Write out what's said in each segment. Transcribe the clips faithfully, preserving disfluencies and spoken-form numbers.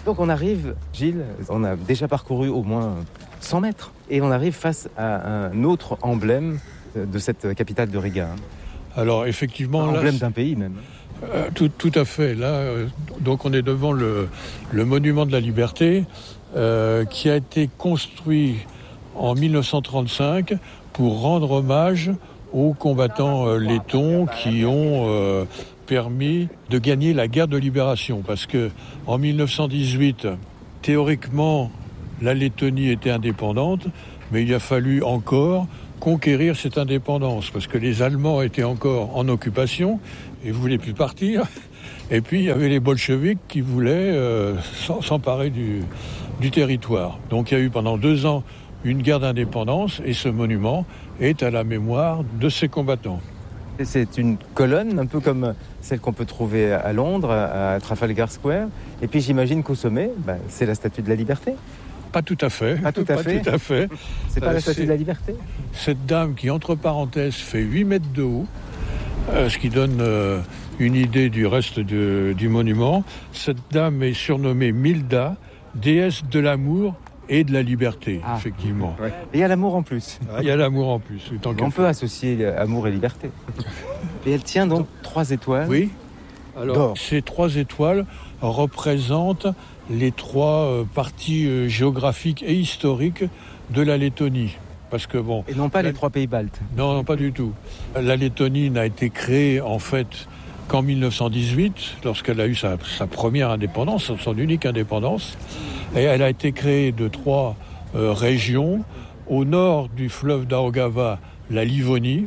Donc on arrive, Gilles, on a déjà parcouru au moins cent mètres. Et on arrive face à un autre emblème de cette capitale de Riga. Alors effectivement... Un emblème là, d'un pays même. Euh, tout, tout à fait. Là, euh, donc on est devant le, le monument de la liberté euh, qui a été construit en dix-neuf cent trente-cinq pour rendre hommage aux combattants euh, lettons qui ont euh, permis de gagner la guerre de libération. Parce que en dix-neuf cent dix-huit, théoriquement, la Lettonie était indépendante, mais il a fallu encore conquérir cette indépendance parce que les Allemands étaient encore en occupation et ne voulaient plus partir. Et puis il y avait les bolcheviks qui voulaient euh, s'emparer du, du territoire. Donc il y a eu pendant deux ans une guerre d'indépendance et ce monument est à la mémoire de ces combattants. C'est une colonne, un peu comme celle qu'on peut trouver à Londres, à Trafalgar Square. Et puis j'imagine qu'au sommet, bah, c'est la Statue de la Liberté. Pas tout à fait. Pas tout à pas fait. Tout à fait. C'est pas euh, la Statue c'est... de la Liberté. Cette dame qui, entre parenthèses, fait huit mètres de haut, euh, ce qui donne euh, une idée du reste de, du monument. Cette dame est surnommée Milda, déesse de l'amour et de la liberté, ah, effectivement. Ouais. Et il y a l'amour en plus. Ah, il y a l'amour en plus. Tant On peut associer amour et liberté. Et elle tient donc trois étoiles. Oui. Alors, d'or. Ces trois étoiles représentent les trois euh, parties euh, géographiques et historiques de la Lettonie. Parce que bon. Et non pas la... les trois pays baltes. Non, non, pas du tout. La Lettonie n'a été créée en fait qu'en dix-neuf cent dix-huit, lorsqu'elle a eu sa, sa première indépendance, son unique indépendance. Et elle a été créée de trois euh, régions. Au nord du fleuve Daugava, la Livonie.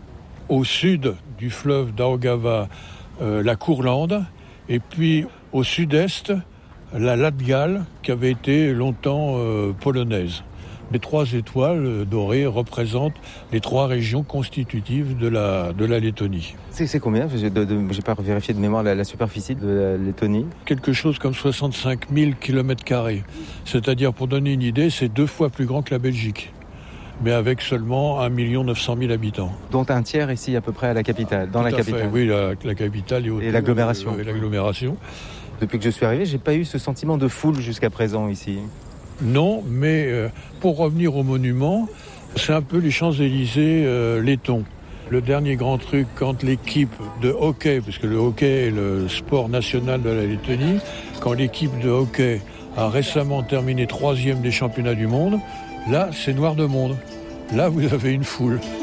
Au sud du fleuve Daugava, euh, la Courlande. Et puis au sud-est, la Latgale, qui avait été longtemps euh, polonaise. Les trois étoiles dorées représentent les trois régions constitutives de la, de la Lettonie. C'est, c'est combien ? Je n'ai pas vérifié de mémoire la, la superficie de la Lettonie. Quelque chose comme soixante-cinq mille kilomètres carrés. C'est-à-dire, pour donner une idée, c'est deux fois plus grand que la Belgique. Mais avec seulement un million neuf cent mille habitants. Dont un tiers ici à peu près à la capitale, dans Tout la capitale. Fait, oui, la, la capitale et, et l'agglomération. Et l'agglomération. Depuis que je suis arrivé, j'ai pas eu ce sentiment de foule jusqu'à présent ici. Non, mais euh, pour revenir au monument, c'est un peu les Champs-Élysées euh, lettons. Le dernier grand truc, quand l'équipe de hockey, parce que le hockey est le sport national de la Lettonie, quand l'équipe de hockey a récemment terminé troisième des championnats du monde, là, c'est noir de monde. Là, vous avez une foule.